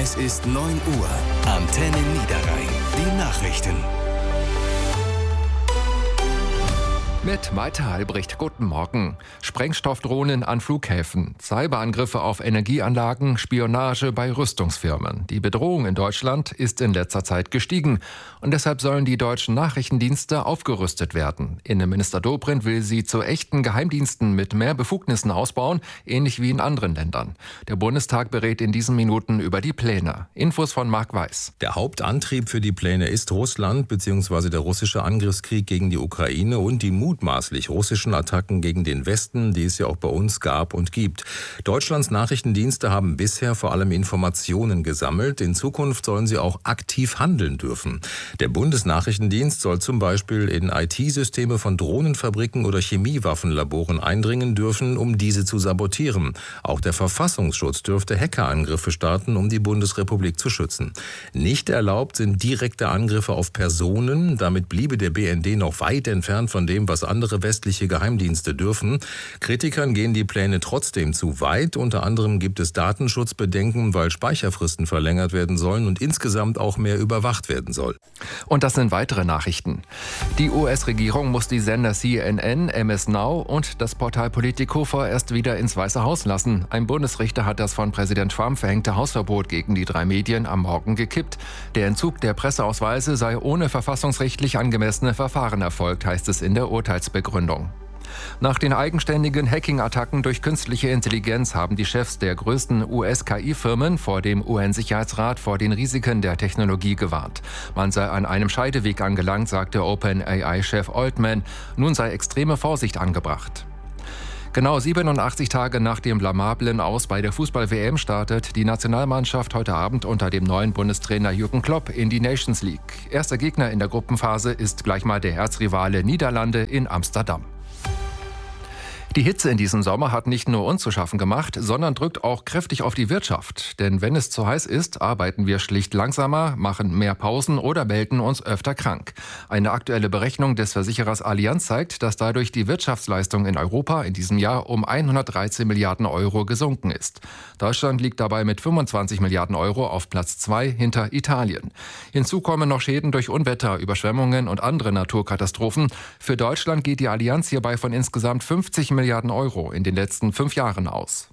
Es ist 9 Uhr. Antenne Niederrhein. Die Nachrichten. Mit Malte Albrecht, guten Morgen. Sprengstoffdrohnen an Flughäfen, Cyberangriffe auf Energieanlagen, Spionage bei Rüstungsfirmen. Die Bedrohung in Deutschland ist in letzter Zeit gestiegen. Und deshalb sollen die deutschen Nachrichtendienste aufgerüstet werden. Innenminister Dobrindt will sie zu echten Geheimdiensten mit mehr Befugnissen ausbauen, ähnlich wie in anderen Ländern. Der Bundestag berät in diesen Minuten über die Pläne. Infos von Marc Weiß. Der Hauptantrieb für die Pläne ist Russland bzw. der russische Angriffskrieg gegen die Ukraine und die mutmaßlich russischen Attacken gegen den Westen, die es ja auch bei uns gab und gibt. Deutschlands Nachrichtendienste haben bisher vor allem Informationen gesammelt. In Zukunft sollen sie auch aktiv handeln dürfen. Der Bundesnachrichtendienst soll zum Beispiel in IT-Systeme von Drohnenfabriken oder Chemiewaffenlaboren eindringen dürfen, um diese zu sabotieren. Auch der Verfassungsschutz dürfte Hackerangriffe starten, um die Bundesrepublik zu schützen. Nicht erlaubt sind direkte Angriffe auf Personen. Damit bliebe der BND noch weit entfernt von dem, was andere westliche Geheimdienste dürfen. Kritikern gehen die Pläne trotzdem zu weit. Unter anderem gibt es Datenschutzbedenken, weil Speicherfristen verlängert werden sollen und insgesamt auch mehr überwacht werden soll. Und das sind weitere Nachrichten. Die US-Regierung muss die Sender CNN, MS Now und das Portal Politico vorerst wieder ins Weiße Haus lassen. Ein Bundesrichter hat das von Präsident Trump verhängte Hausverbot gegen die 3 Medien am Morgen gekippt. Der Entzug der Presseausweise sei ohne verfassungsrechtlich angemessene Verfahren erfolgt, heißt es in der Urteilsbegründung. Nach den eigenständigen Hacking-Attacken durch künstliche Intelligenz haben die Chefs der größten US-KI-Firmen vor dem UN-Sicherheitsrat vor den Risiken der Technologie gewarnt. Man sei an einem Scheideweg angelangt, sagte OpenAI-Chef Altman. Nun sei extreme Vorsicht angebracht. Genau 87 Tage nach dem blamablen Aus bei der Fußball-WM startet die Nationalmannschaft heute Abend unter dem neuen Bundestrainer Jürgen Klopp in die Nations League. Erster Gegner in der Gruppenphase ist gleich mal der Erzrivale Niederlande in Amsterdam. Die Hitze in diesem Sommer hat nicht nur uns zu schaffen gemacht, sondern drückt auch kräftig auf die Wirtschaft. Denn wenn es zu heiß ist, arbeiten wir schlicht langsamer, machen mehr Pausen oder melden uns öfter krank. Eine aktuelle Berechnung des Versicherers Allianz zeigt, dass dadurch die Wirtschaftsleistung in Europa in diesem Jahr um 113 Milliarden Euro gesunken ist. Deutschland liegt dabei mit 25 Milliarden Euro auf Platz 2 hinter Italien. Hinzu kommen noch Schäden durch Unwetter, Überschwemmungen und andere Naturkatastrophen. Für Deutschland geht die Allianz hierbei von insgesamt 50 Milliarden Euro in den letzten 5 Jahren aus.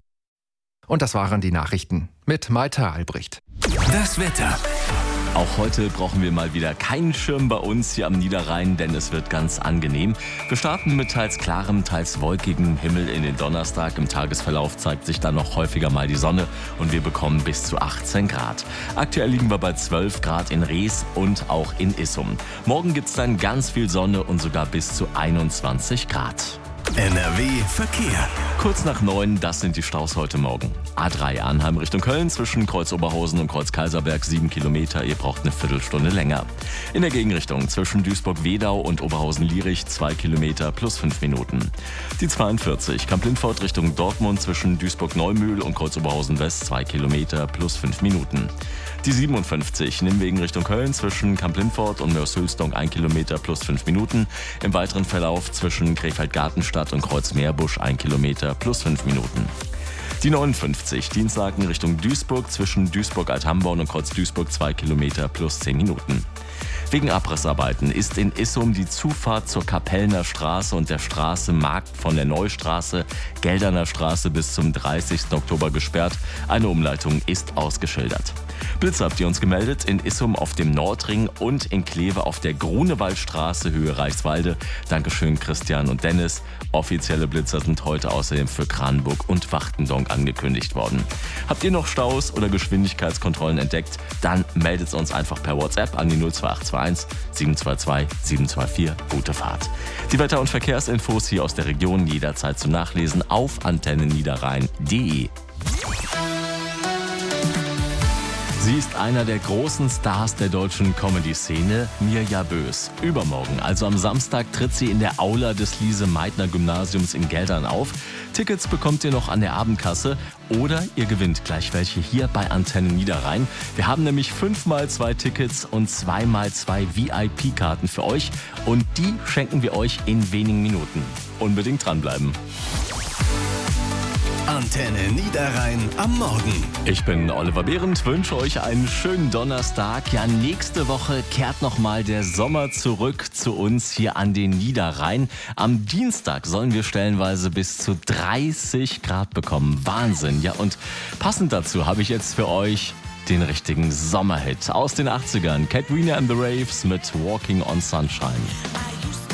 Und das waren die Nachrichten mit Malte Albrecht. Das Wetter. Auch heute brauchen wir mal wieder keinen Schirm bei uns hier am Niederrhein, denn es wird ganz angenehm. Wir starten mit teils klarem, teils wolkigem Himmel in den Donnerstag. Im Tagesverlauf zeigt sich dann noch häufiger mal die Sonne und wir bekommen bis zu 18 Grad. Aktuell liegen wir bei 12 Grad in Rees und auch in Issum. Morgen gibt es dann ganz viel Sonne und sogar bis zu 21 Grad. NRW Verkehr. Kurz nach 9, das sind die Staus heute Morgen. A3 Arnheim Richtung Köln zwischen Kreuz Oberhausen und Kreuz Kaiserberg 7 Kilometer. Ihr braucht eine Viertelstunde länger. In der Gegenrichtung zwischen Duisburg-Wedau und Oberhausen-Lierich 2 Kilometer plus 5 Minuten. Die 42 Kamp-Lintfort Richtung Dortmund zwischen Duisburg-Neumühl und Kreuz Oberhausen-West 2 Kilometer plus 5 Minuten. Die 57 Nimwegen Richtung Köln zwischen Kamp-Lintfort und Mörs-Hülsdonk 1 Kilometer plus 5 Minuten. Im weiteren Verlauf zwischen Krefeld-Gartenstadt und Kreuz-Meerbusch 1 Kilometer plus 5 Minuten. Die 59 Dienstlaken Richtung Duisburg zwischen Duisburg-Althamborn und Kreuz Duisburg 2 Kilometer plus 10 Minuten. Wegen Abrissarbeiten ist in Issum die Zufahrt zur Kapellner Straße und der Straße Markt von der Neustraße, Gelderner Straße bis zum 30. Oktober gesperrt. Eine Umleitung ist ausgeschildert. Blitze habt ihr uns gemeldet in Issum auf dem Nordring und in Kleve auf der Grunewaldstraße Höhe Reichswalde. Dankeschön Christian und Dennis. Offizielle Blitzer sind heute außerdem für Kranenburg und Wachtendonk angekündigt worden. Habt ihr noch Staus oder Geschwindigkeitskontrollen entdeckt? Dann meldet uns einfach per WhatsApp an die 02821 722 724. Gute Fahrt. Die Wetter- und Verkehrsinfos hier aus der Region jederzeit zum Nachlesen auf antenneniederrhein.de. Sie ist einer der großen Stars der deutschen Comedy-Szene, Mirja Bös. Übermorgen, also am Samstag, tritt sie in der Aula des Lise-Meitner-Gymnasiums in Geldern auf. Tickets bekommt ihr noch an der Abendkasse oder ihr gewinnt gleich welche hier bei Antenne Niederrhein. Wir haben nämlich 5x2 Tickets und 2x2 VIP-Karten für euch und die schenken wir euch in wenigen Minuten. Unbedingt dranbleiben. Antenne Niederrhein am Morgen. Ich bin Oliver Behrendt, wünsche euch einen schönen Donnerstag. Ja, nächste Woche kehrt nochmal der Sommer zurück zu uns hier an den Niederrhein. Am Dienstag sollen wir stellenweise bis zu 30 Grad bekommen. Wahnsinn. Ja, und passend dazu habe ich jetzt für euch den richtigen Sommerhit aus den 80ern. Katrina and the Raves mit Walking on Sunshine.